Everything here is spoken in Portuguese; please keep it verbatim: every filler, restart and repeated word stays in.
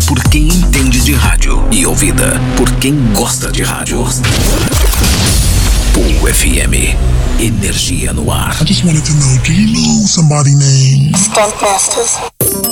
por quem entende de rádio e ouvida por quem gosta de rádio. Pool F M. Energia no ar. I just wanted to know, do you know somebody named Stuntmasters?